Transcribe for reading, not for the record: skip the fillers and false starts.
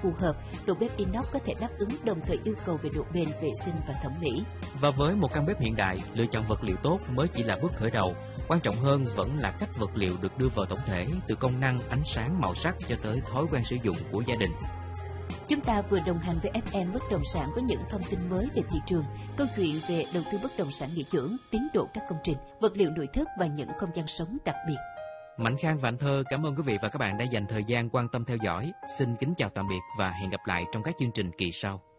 phù hợp, tủ bếp inox có thể đáp ứng đồng thời yêu cầu về độ bền, vệ sinh và thẩm mỹ. Và với một căn bếp hiện đại, lựa chọn vật liệu tốt mới chỉ là bước khởi đầu. Quan trọng hơn vẫn là cách vật liệu được đưa vào tổng thể, từ công năng, ánh sáng, màu sắc cho tới thói quen sử dụng của gia đình. Chúng ta vừa đồng hành với FM Bất động sản với những thông tin mới về thị trường, câu chuyện về đầu tư bất động sản nghỉ dưỡng, tiến độ các công trình, vật liệu nội thất và những không gian sống đặc biệt. Mạnh Khang và Anh Thơ cảm ơn quý vị và các bạn đã dành thời gian quan tâm theo dõi. Xin kính chào tạm biệt và hẹn gặp lại trong các chương trình kỳ sau.